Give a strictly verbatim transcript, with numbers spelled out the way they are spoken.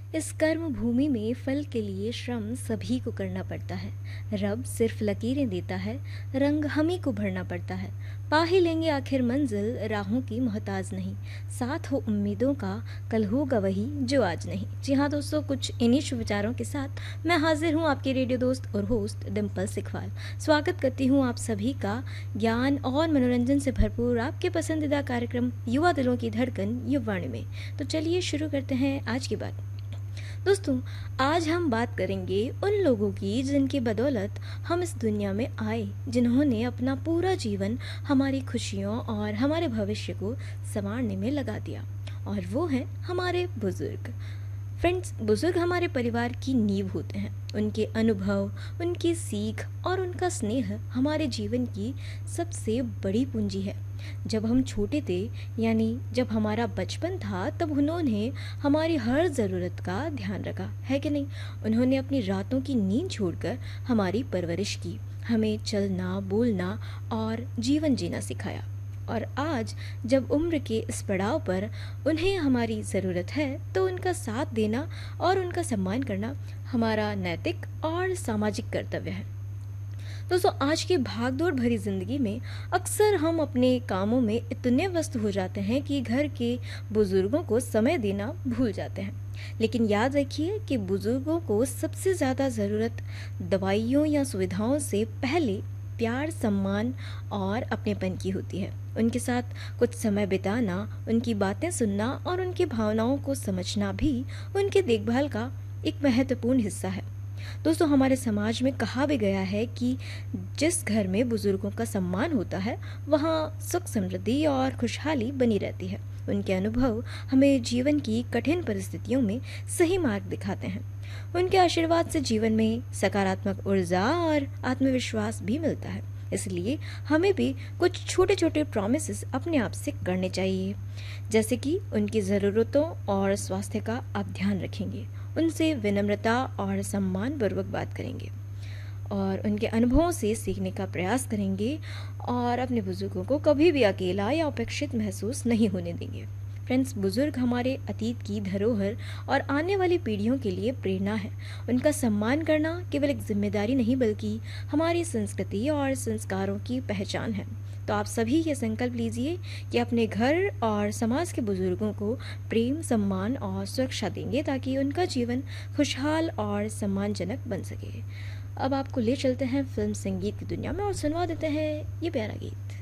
इस कर्म भूमि में फल के लिए श्रम सभी को करना पड़ता है। रब सिर्फ लकीरें देता है, रंग हम ही को भरना पड़ता है। पा ही लेंगे आखिर मंजिल, राहों की मोहताज नहीं। साथ हो उम्मीदों का, कल होगा वही जो आज नहीं। जी हाँ दोस्तों, कुछ इन्हीं शुभ विचारों के साथ मैं हाजिर हूँ आपके रेडियो दोस्त और होस्ट डिम्पल सिखवाल। स्वागत करती हूँ आप सभी का ज्ञान और मनोरंजन से भरपूर आपके पसंदीदा कार्यक्रम युवा दिलों की धड़कन युवावाणी में। तो चलिए शुरू करते हैं आज की बात। दोस्तों, आज हम बात करेंगे उन लोगों की जिनकी बदौलत हम इस दुनिया में आए, जिन्होंने अपना पूरा जीवन हमारी खुशियों और हमारे भविष्य को संवारने में लगा दिया, और वो हैं हमारे बुजुर्ग। फ्रेंड्स, बुजुर्ग हमारे परिवार की नींव होते हैं। उनके अनुभव, उनकी सीख और उनका स्नेह हमारे जीवन की सबसे बड़ी पूंजी है। जब हम छोटे थे, यानी जब हमारा बचपन था, तब उन्होंने हमारी हर ज़रूरत का ध्यान रखा है कि नहीं। उन्होंने अपनी रातों की नींद छोड़कर हमारी परवरिश की, हमें चलना, बोलना और जीवन जीना सिखाया। और आज जब उम्र के इस पड़ाव पर उन्हें हमारी ज़रूरत है, तो उनका साथ देना और उनका सम्मान करना हमारा नैतिक और सामाजिक कर्तव्य है। दोस्तों, आज की भागदौड़ भरी ज़िंदगी में अक्सर हम अपने कामों में इतने व्यस्त हो जाते हैं कि घर के बुज़ुर्गों को समय देना भूल जाते हैं। लेकिन याद रखिए कि बुज़ुर्गों को सबसे ज़्यादा ज़रूरत दवाइयों या सुविधाओं से पहले प्यार, सम्मान और अपनेपन की होती है। उनके साथ कुछ समय बिताना, उनकी बातें सुनना और उनकी भावनाओं को समझना भी उनकी देखभाल का एक महत्वपूर्ण हिस्सा है। दोस्तों, हमारे समाज में कहा भी गया है कि जिस घर में बुजुर्गों का सम्मान होता है, वहाँ सुख, समृद्धि और खुशहाली बनी रहती है। उनके अनुभव हमें जीवन की कठिन परिस्थितियों में सही मार्ग दिखाते हैं। उनके आशीर्वाद से जीवन में सकारात्मक ऊर्जा और आत्मविश्वास भी मिलता है। इसलिए हमें भी कुछ छोटे छोटे प्रॉमिसेस अपने आप से करने चाहिए, जैसे कि उनकी ज़रूरतों और स्वास्थ्य का आप ध्यान रखेंगे, उनसे विनम्रता और सम्मानपूर्वक बात करेंगे और उनके अनुभवों से सीखने का प्रयास करेंगे और अपने बुजुर्गों को कभी भी अकेला या उपेक्षित महसूस नहीं होने देंगे। फ्रेंड्स, बुजुर्ग हमारे अतीत की धरोहर और आने वाली पीढ़ियों के लिए प्रेरणा है। उनका सम्मान करना केवल एक जिम्मेदारी नहीं, बल्कि हमारी संस्कृति और संस्कारों की पहचान है। तो आप सभी ये संकल्प लीजिए कि अपने घर और समाज के बुजुर्गों को प्रेम, सम्मान और सुरक्षा देंगे, ताकि उनका जीवन खुशहाल और सम्मानजनक बन सके। अब आपको ले चलते हैं फिल्म संगीत की दुनिया में और सुनवा देते हैं ये प्यारा गीत।